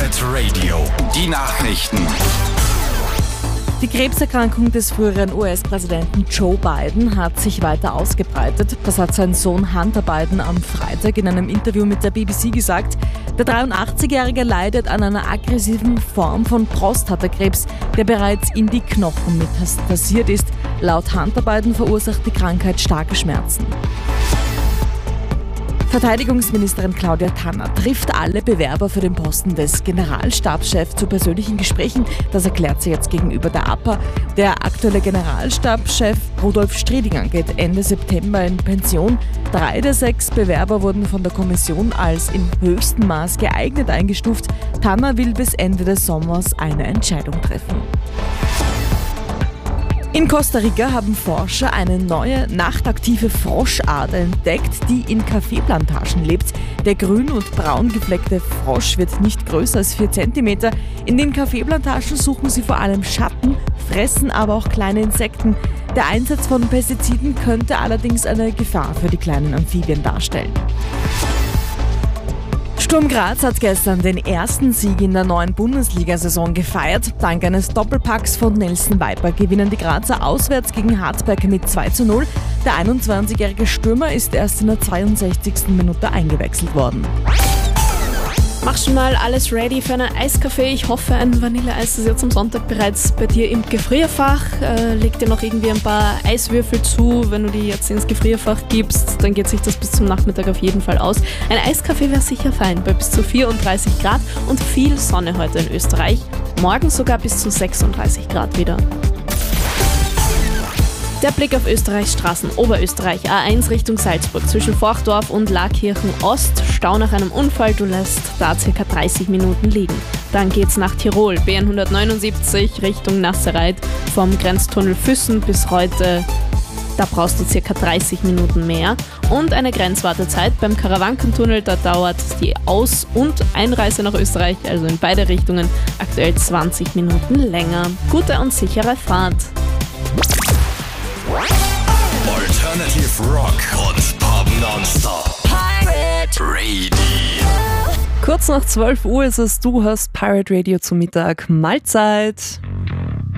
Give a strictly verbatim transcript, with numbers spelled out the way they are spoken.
Pirate Radio, die Nachrichten. Die Krebserkrankung des früheren U S-Präsidenten Joe Biden hat sich weiter ausgebreitet. Das hat sein Sohn Hunter Biden am Freitag in einem Interview mit der B B C gesagt. Der dreiundachtzigjährige leidet an einer aggressiven Form von Prostatakrebs, der bereits in die Knochen metastasiert ist. Laut Hunter Biden verursacht die Krankheit starke Schmerzen. Verteidigungsministerin Claudia Tanner trifft alle Bewerber für den Posten des Generalstabschefs zu persönlichen Gesprächen. Das erklärt sie jetzt gegenüber der A P A. Der aktuelle Generalstabschef Rudolf Stredinger geht Ende September in Pension. Drei der sechs Bewerber wurden von der Kommission als in höchstem Maß geeignet eingestuft. Tanner will bis Ende des Sommers eine Entscheidung treffen. In Costa Rica haben Forscher eine neue, nachtaktive Froschart entdeckt, die in Kaffeeplantagen lebt. Der grün und braun gefleckte Frosch wird nicht größer als vier Zentimeter. In den Kaffeeplantagen suchen sie vor allem Schatten, fressen aber auch kleine Insekten. Der Einsatz von Pestiziden könnte allerdings eine Gefahr für die kleinen Amphibien darstellen. Sturm Graz hat gestern den ersten Sieg in der neuen Bundesliga-Saison gefeiert. Dank eines Doppelpacks von Nelson Weiper gewinnen die Grazer auswärts gegen Harzberg mit zwei zu null. Der einundzwanzigjährige Stürmer ist erst in der zweiundsechzigsten Minute eingewechselt worden. Mach schon mal alles ready für einen Eiskaffee. Ich hoffe, ein Vanilleeis ist jetzt am Sonntag bereits bei dir im Gefrierfach. Äh, leg dir noch irgendwie ein paar Eiswürfel zu. Wenn du die jetzt ins Gefrierfach gibst, dann geht sich das bis zum Nachmittag auf jeden Fall aus. Ein Eiskaffee wäre sicher fein, bei bis zu vierunddreißig Grad und viel Sonne heute in Österreich. Morgen sogar bis zu sechsunddreißig Grad wieder. Der Blick auf Österreichs Straßen. Oberösterreich, A eins Richtung Salzburg, zwischen Forchdorf und Laakirchen Ost. Stau nach einem Unfall, du lässt da ca. dreißig Minuten liegen. Dann geht's nach Tirol, B N hundertneunundsiebzig Richtung Nassereit. Vom Grenztunnel Füssen bis heute, da brauchst du ca. dreißig Minuten mehr. Und eine Grenzwartezeit beim Karawankentunnel, da dauert die Aus- und Einreise nach Österreich, also in beide Richtungen, aktuell zwanzig Minuten länger. Gute und sichere Fahrt. Alternative Rock und Pop nonstop. Pirate Radio. Kurz nach zwölf Uhr ist es, du hörst Pirate Radio zum Mittag. Mahlzeit!